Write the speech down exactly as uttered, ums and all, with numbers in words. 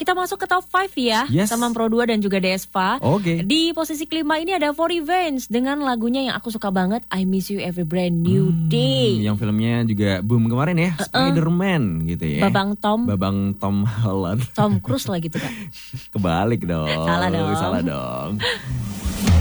kita masuk ke top lima ya. Yes. Sama Pro dua dan juga Desva. Oke. Di posisi kelima ini ada For Revenge dengan lagunya yang aku suka banget, I Miss You Every Brand New Hmm, Day. Yang filmnya juga boom kemarin ya, uh-uh. Spider-Man gitu ya. Babang Tom. Babang Tom Holland. Tom Cruise lah gitu Kak. Kebalik dong. Salah dong. Salah dong.